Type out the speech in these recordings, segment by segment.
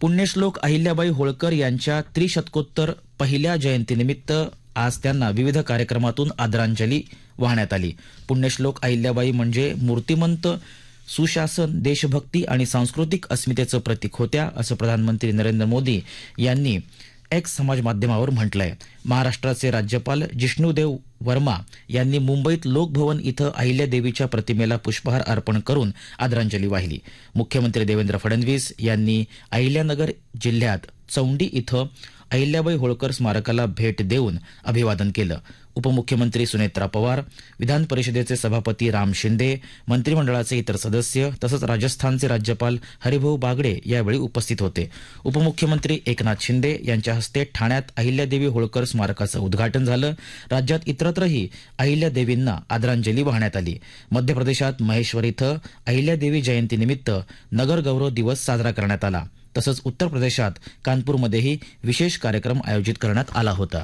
पुण्यश्लोक अहिल्याबाई होळकर यांच्या त्रिशतकोत्तर पहिल्या जयंतीनिमित्त आज त्यांना विविध कार्यक्रमातून आदरांजली वाहण्यात आली. पुण्यश्लोक अहिल्याबाई म्हणजे मूर्तिमंत सुशासन, देशभक्ती आणि सांस्कृतिक अस्मितेचं प्रतीक होत्या, असं प्रधानमंत्री नरेंद्र मोदी यांनी एक्स समाज माध्यमावर म्हटलंय. महाराष्ट्राचे राज्यपाल जिष्णुदेव वर्मा यांनी मुंबईत लोकभवन इथं अहिल्यादेवीच्या प्रतिमेला पुष्पहार अर्पण करून आदरांजली वाहिली. मुख्यमंत्री देवेंद्र फडणवीस यांनी अहिल्यानगर जिल्ह्यात चौंडी इथं अहिल्याबाई होळकर स्मारकाला भेट देऊन अभिवादन केलं. उपमुख्यमंत्री सुनेत्रा पवार, विधान परिषदेचे सभापती राम शिंदे, मंत्रिमंडळाचे इतर सदस्य तसंच राजस्थानचे राज्यपाल हरिभाऊ बागडे यावेळी उपस्थित होते. उपमुख्यमंत्री एकनाथ शिंदे यांच्या हस्ते ठाण्यात अहिल्यादेवी होळकर स्मारकाचं उद्घाटन झालं. राज्यात इतरत्रही अहिल्यादेवींना आदरांजली वाहण्यात आली. मध्य प्रदेशात महेश्वर इथं अहिल्यादेवी जयंतीनिमित्त नगर गौरव दिवस साजरा करण्यात आला. तसंच उत्तर प्रदेशात कानपूरमध्येही विशेष कार्यक्रम आयोजित करण्यात आला होता.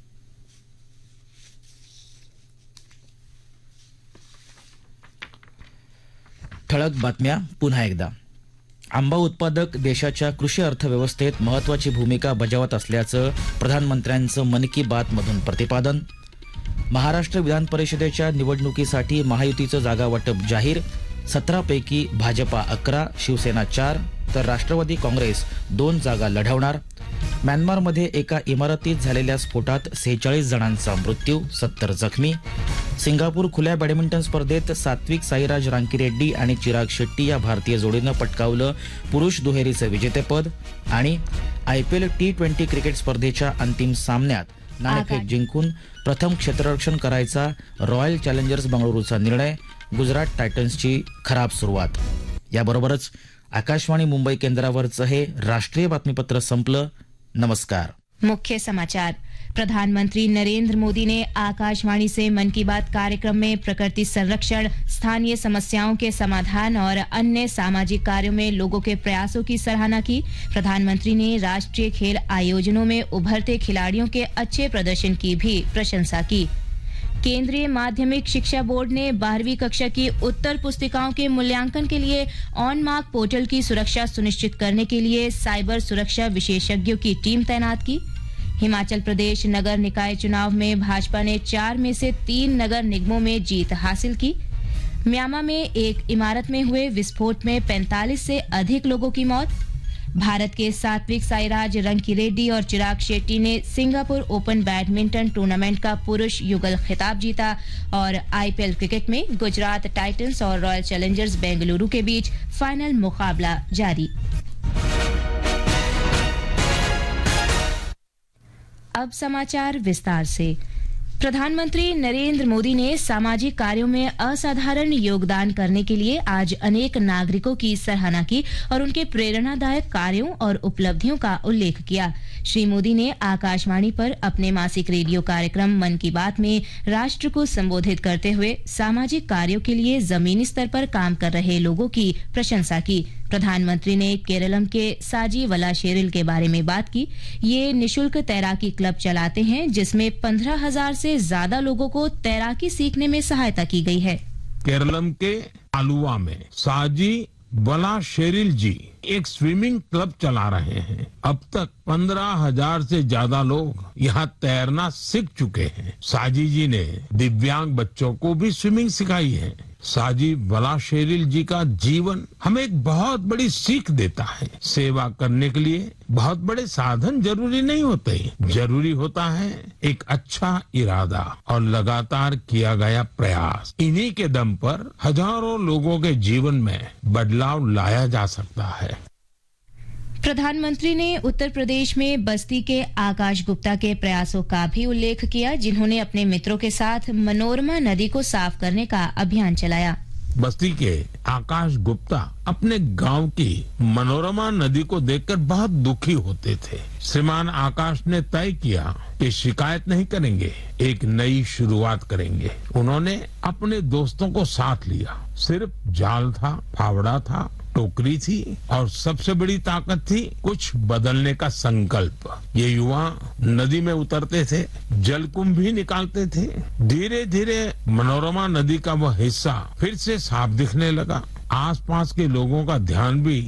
ठळक बातम्या पुन्हा एकदा. आंबा उत्पादक देशाच्या कृषी अर्थव्यवस्थेत महत्वाची भूमिका बजावत असल्याचं प्रधानमंत्र्यांचं मन की बात मधून प्रतिपादन. महाराष्ट्र विधान परिषदेच्या निवडणुकीसाठी महायुतीचं जागा वाटप जाहीर. 17 पैकी भाजपा 11, शिवसेना 4 तर राष्ट्रवादी काँग्रेस 2 जागा लढवणार. म्यानमारमध्ये एका इमारतीत झालेल्या स्फोटात 46 जणांचा मृत्यू, 70 जखमी. सिंगापूर खुल्या बॅडमिंटन स्पर्धेत सात्विक साईराज रांकीरेड्डी आणि चिराग शेट्टी या भारतीय जोडीनं पटकावलं पुरुष दुहेरीचं विजेतेपद. आणि IPL T20 क्रिकेट स्पर्धेच्या अंतिम सामन्यात नाणेफेक जिंकून प्रथम क्षेत्ररक्षण करायचा रॉयल चॅलेंजर्स बंगळुरूचा निर्णय. गुजरात टायटन्सची खराब सुरुवात. याबरोबरच आकाशवाणी मुंबई केंद्रावरचं हे राष्ट्रीय बातमीपत्र संपलं. नमस्कार. मुख्य समाचार. प्रधानमंत्री नरेंद्र मोदी ने आकाशवाणी से मन की बात कार्यक्रम में प्रकृति संरक्षण, स्थानीय समस्याओं के समाधान और अन्य सामाजिक कार्यों में लोगों के प्रयासों की सराहना की. प्रधानमंत्री ने राष्ट्रीय खेल आयोजनों में उभरते खिलाड़ियों के अच्छे प्रदर्शन की भी प्रशंसा की. केंद्रीय माध्यमिक शिक्षा बोर्ड ने 12वीं कक्षा की उत्तर पुस्तिकाओं के मूल्यांकन के लिए ऑन मार्क पोर्टल की सुरक्षा सुनिश्चित करने के लिए साइबर सुरक्षा विशेषज्ञों की टीम तैनात की. हिमाचल प्रदेश नगर निकाय चुनाव में भाजपा ने 4 में से 3 नगर निगमों में जीत हासिल की. म्यांमार में एक इमारत में हुए विस्फोट में 45 से अधिक लोगों की मौत. भारत के सात्विक साईराज रंकीरेड्डी और चिराग शेट्टी ने सिंगापुर ओपन बैडमिंटन टूर्नामेंट का पुरुष युगल खिताब जीता. और IPL क्रिकेट में गुजरात टाइटंस और रॉयल चैलेंजर्स बेंगलुरु के बीच फाइनल मुकाबला जारी. अब समाचार विस्तार से. प्रधानमंत्री नरेंद्र मोदी ने सामाजिक कार्यों में असाधारण योगदान करने के लिए आज अनेक नागरिकों की सराहना की और उनके प्रेरणादायक कार्यों और उपलब्धियों का उल्लेख किया. श्री मोदी ने आकाशवाणी पर अपने मासिक रेडियो कार्यक्रम मन की बात में राष्ट्र को संबोधित करते हुए सामाजिक कार्यों के लिए जमीनी स्तर पर काम कर रहे लोगों की प्रशंसा की. प्रधानमंत्री ने केरलम के साजी वलाशेरिल के बारे में बात की. ये निशुल्क तैराकी क्लब चलाते हैं जिसमें 15,000 से ज्यादा लोगों को तैराकी सीखने में सहायता की गई है. केरलम के आलुवा में साजी वलाशेरिल जी एक स्विमिंग क्लब चला रहे हैं. अब तक 15,000 से ज्यादा लोग यहाँ तैरना सीख चुके हैं. साजी जी ने दिव्यांग बच्चों को भी स्विमिंग सिखाई है. साजी वलाशेरिल जी का जीवन हमें एक बहुत बड़ी सीख देता है. सेवा करने के लिए बहुत बड़े साधन जरूरी नहीं होते, जरूरी होता है एक अच्छा इरादा और लगातार किया गया प्रयास. इन्हीं के दम पर हजारों लोगों के जीवन में बदलाव लाया जा सकता है. प्रधानमंत्री ने उत्तर प्रदेश में बस्ती के आकाश गुप्ता के प्रयासों का भी उल्लेख किया, जिन्होंने अपने मित्रों के साथ मनोरमा नदी को साफ करने का अभियान चलाया. बस्ती के आकाश गुप्ता अपने गांव की मनोरमा नदी को देखकर बहुत दुखी होते थे. श्रीमान आकाश ने तय किया कि शिकायत नहीं करेंगे, एक नई शुरुआत करेंगे. उन्होंने अपने दोस्तों को साथ लिया. सिर्फ जाल था, फावड़ा था, टोकरी थी और सबसे बड़ी ताकत थी कुछ बदलने का संकल्प. ये युवा नदी में उतरते थे, जलकुंभ भी निकालते थे. धीरे धीरे मनोरमा नदी का वह हिस्सा फिर से साफ दिखने लगा. आसपास के लोगों का ध्यान भी